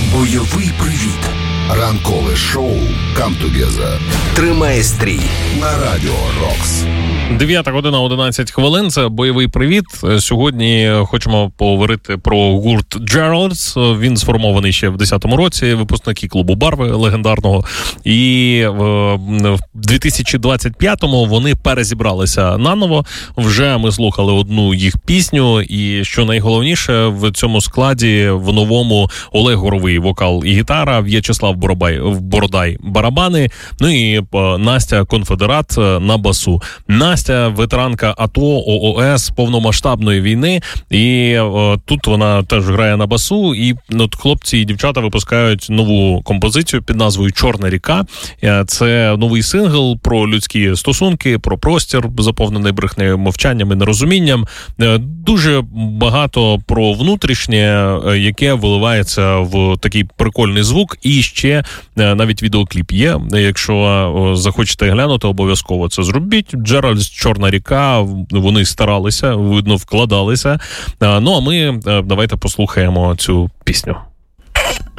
Бойовий привіт. Ранкове шоу «Come Together». Тримає стрій на Радіо Рокс. 9:11. Це бойовий привіт. Сьогодні хочемо поговорити про гурт Gerald's. Він сформований ще в 10-му році, випускники клубу Барви легендарного. І в 2025-му вони перезібралися наново. Вже ми слухали одну їх пісню. І що найголовніше, в цьому складі в новому Олег Горовий вокал і гітара, В'ячеслав Бородай барабани, ну і Настя Конфедерат на басу. Настя ветеранка АТО, ООС, повномасштабної війни, і тут вона теж грає на басу, і хлопці і дівчата випускають нову композицію під назвою «Чорна ріка». Це новий сингл про людські стосунки, про простір, заповнений брехнею, мовчанням і нерозумінням. Дуже багато про внутрішнє, яке виливається в такий прикольний звук, і ще навіть відеокліп є. Якщо захочете глянути, обов'язково це зробіть. Gerald's «Чорна ріка», вони старалися, видно, вкладалися. Ну, а ми давайте послухаємо цю пісню.